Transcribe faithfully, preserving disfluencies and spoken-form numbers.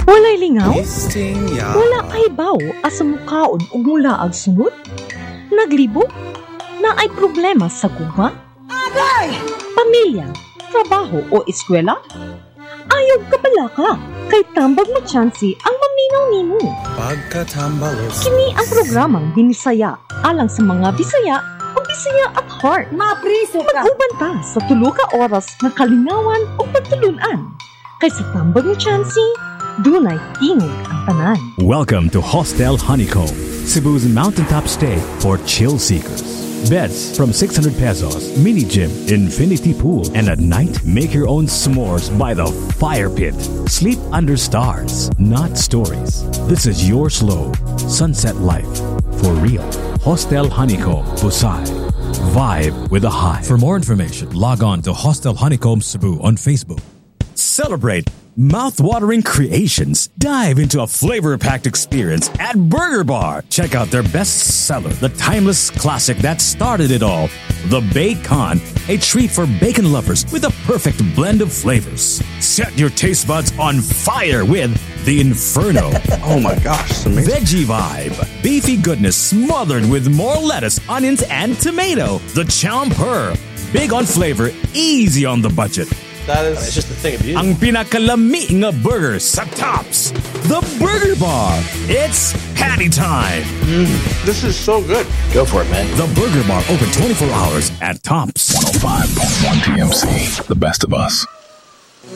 Walay lingaw? Wala ay baw asa mukaon ug mula ag sunod? Naglibo? Na ay problema sa guma? Agay! Pamilya, trabaho o eskwela? Ayaw ka pala ka, kay tambag mo tsansi ang maminaw nimo. Pagkatambalos. Kini ang programang Binisaya, alang sa mga Bisaya o Bisaya at heart. Mapriso ka! Mag-uban ta sa tulo ka oras na kalingawan o pagtulunan. Kay sa tambag mo tsansi, dunay tingog ang tanan. Welcome to Hostel Honeycomb, Cebu's mountaintop stay for chill seekers. Beds from six hundred pesos, mini gym, infinity pool, and at night, make your own s'mores by the fire pit. Sleep under stars, not stories. This is your slow sunset life for real. Hostel Honeycomb, Busai. Vibe with a high. For more information, log on to Hostel Honeycomb Cebu on Facebook. Celebrate mouth-watering creations. Dive into a flavor-packed experience at Burger Bar. Check out their best seller, the timeless classic that started it all, the Bacon, a treat for bacon lovers with a perfect blend of flavors. Set your taste buds on fire with the Inferno. Oh my gosh, it's amazing. Veggie Vibe, beefy goodness smothered with more lettuce, onions, and tomato. The Chomper, big on flavor, easy on the budget. That is, it's just a thing of beauty. Ang pinakalami nga burger sa Tops. The Burger Bar. It's patty time. Mm, this is so good. Go for it, man. The Burger Bar open twenty-four hours at Tops. one oh five point one T M C. The best of us.